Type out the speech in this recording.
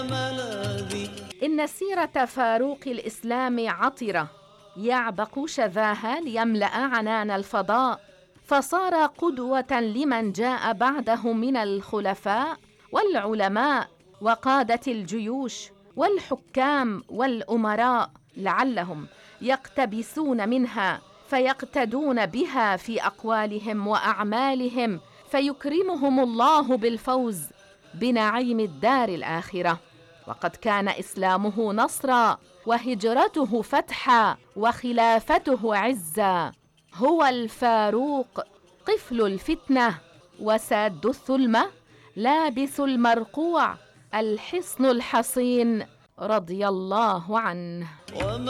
إن سيرة فاروق الإسلام عطرة يعبق شذاها ليملأ عنان الفضاء، فصار قدوة لمن جاء بعده من الخلفاء والعلماء وقادة الجيوش والحكام والأمراء، لعلهم يقتبسون منها فيقتدون بها في أقوالهم وأعمالهم، فيكرمهم الله بالفوز بنعيم الدار الآخرة. وقد كان إسلامه نصرا، وهجرته فتحا، وخلافته عزا. هو الفاروق قفل الفتنة وساد الثلمة، لابس المرقوع، الحصن الحصين، رضي الله عنه.